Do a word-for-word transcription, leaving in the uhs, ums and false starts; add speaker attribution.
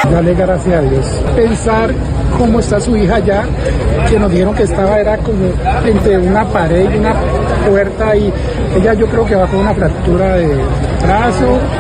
Speaker 1: Dale gracias a Dios. Pensar cómo está su hija ya, que nos dijeron que estaba, era como entre una pared y una puerta, y ella yo creo que va con una fractura de brazo.